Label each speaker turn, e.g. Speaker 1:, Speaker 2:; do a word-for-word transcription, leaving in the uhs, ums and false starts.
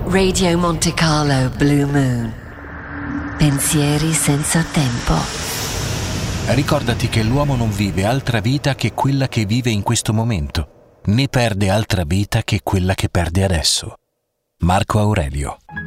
Speaker 1: Radio Monte Carlo Blue Moon. Pensieri senza tempo.
Speaker 2: Ricordati che l'uomo non vive altra vita che quella che vive in questo momento, né perde altra vita che quella che perde adesso. Marco Aurelio.